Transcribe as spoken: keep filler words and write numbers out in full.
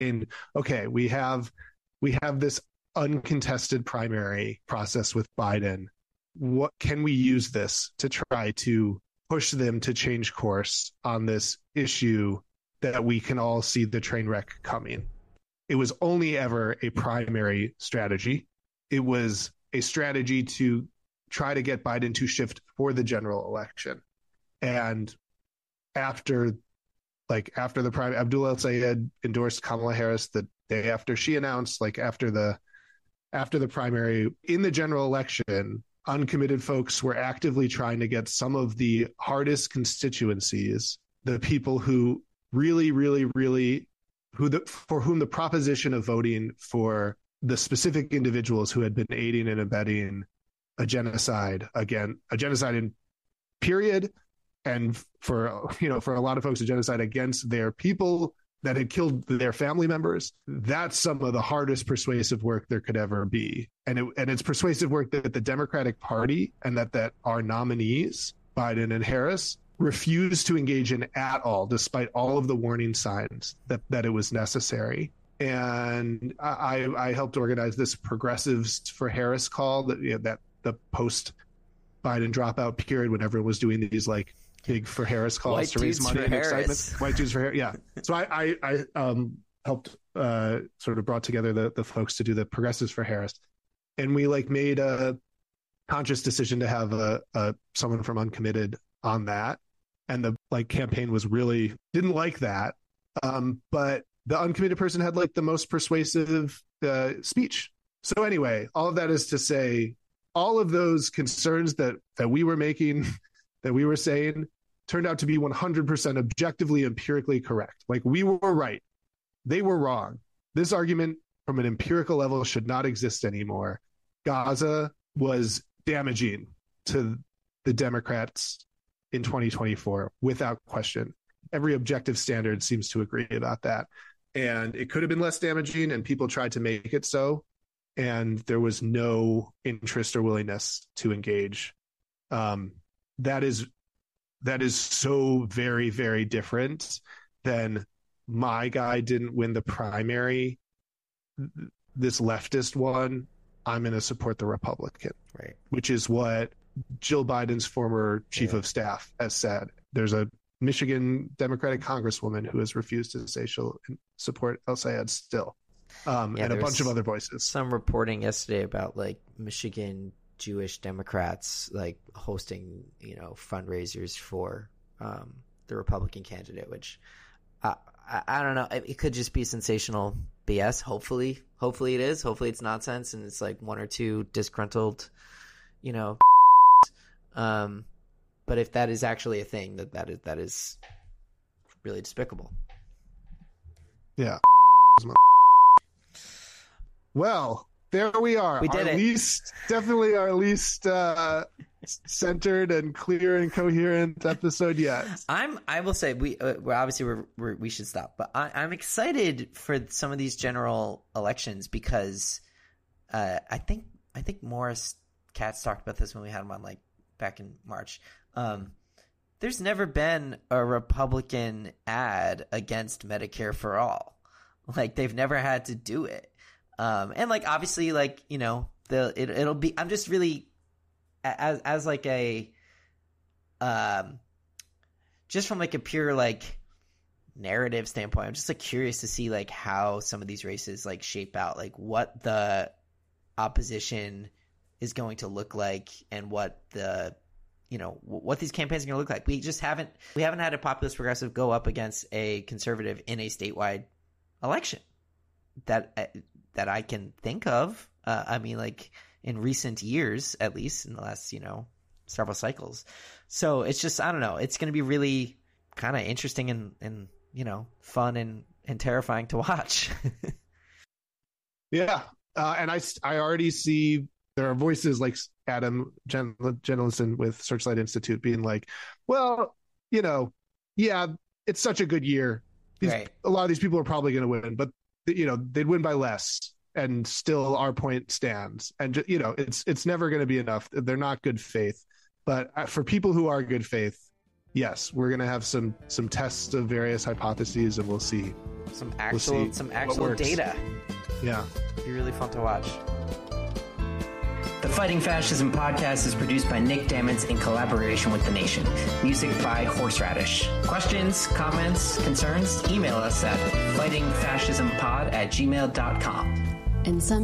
saying, okay, we have we have this uncontested primary process with Biden. What can we use this to try to push them to change course on this issue that we can all see the train wreck coming? It was only ever a primary strategy. It was a strategy to try to get Biden to shift for the general election. And after like after the prime, Abdul El-Sayed endorsed Kamala Harris the day after she announced, like after the after the primary in the general election, uncommitted folks were actively trying to get some of the hardest constituencies, the people who really, really, really, who the, for whom the proposition of voting for the specific individuals who had been aiding and abetting a genocide, again, a genocide in period, and for, you know, for a lot of folks, a genocide against their people that had killed their family members. That's some of the hardest persuasive work there could ever be. And it, and it's persuasive work that the Democratic Party and that, that our nominees, Biden and Harris, refused to engage in at all, despite all of the warning signs that, that it was necessary. And I, I helped organize this Progressives for Harris call, that, you know, that the post Biden dropout period when everyone was doing these like big for Harris calls White to raise money and Harris. excitement. White dudes for Harris. Yeah. So I, I, I um, helped uh, sort of brought together the, the folks to do the Progressives for Harris. And we like made a conscious decision to have a, a someone from Uncommitted on that. And the like campaign was really didn't like that. Um, but the uncommitted person had like the most persuasive uh, speech. So anyway, all of that is to say, all of those concerns that that we were making, that we were saying, turned out to be one hundred percent objectively, empirically correct. Like we were right. They were wrong. This argument from an empirical level should not exist anymore. Gaza was damaging to the Democrats in twenty twenty-four, without question. Every objective standard seems to agree about that. And it could have been less damaging, and people tried to make it so. And there was no interest or willingness to engage. Um, that is that is so very, very different than my guy didn't win the primary. This leftist one, I'm going to support the Republican, right? Which is what Jill Biden's former chief yeah. of staff has said. There's a Michigan Democratic congresswoman who has refused to say she'll support El-Sayed still, um, yeah, and a bunch of other voices. Some reporting yesterday about like Michigan Jewish Democrats like hosting, you know, fundraisers for um, the Republican candidate, which I, I, I don't know. It, it could just be sensational B S. Hopefully, hopefully it is. Hopefully it's nonsense and it's like one or two disgruntled, you know. Um, but if that is actually a thing, that that is that is really despicable. Yeah. Well, there we are. We did our it. Least, definitely our least uh, centered and clear and coherent episode yet. I'm. I will say we. Uh, well, obviously we're, we're, we should stop, but I, I'm excited for some of these general elections because uh, I think I think Morris Katz talked about this when we had him on like back in March. Um, there's never been a Republican ad against Medicare for all. Like they've never had to do it. Um, and like, obviously, like, you know, the, it, it'll be, I'm just really as, as like a, um, just from like a pure, like narrative standpoint, I'm just like curious to see like how some of these races like shape out, like what the opposition is going to look like and what the, you know, what these campaigns are going to look like. We just haven't, we haven't had a populist progressive go up against a conservative in a statewide election that, that I can think of. Uh, I mean, like in recent years, at least in the last, you know, several cycles. So it's just, I don't know, it's going to be really kind of interesting and, and, you know, fun and, and terrifying to watch. Yeah. Uh, and I, I already see there are voices like Adam Jen- Jenelson with Searchlight Institute being like, well, you know, yeah, it's such a good year. These, right. A lot of these people are probably going to win, but you know, they'd win by less and still our point stands. And, you know, it's, it's never going to be enough. They're not good faith, but for people who are good faith, yes, we're going to have some some tests of various hypotheses, and we'll see. Some actual we'll some actual data. Yeah. It'd be really fun to watch. The Fighting Fascism podcast is produced by Nick Damons in collaboration with The Nation. Music by Horseradish. Questions, comments, concerns? Email us at fighting fascism pod at gmail dot com. And some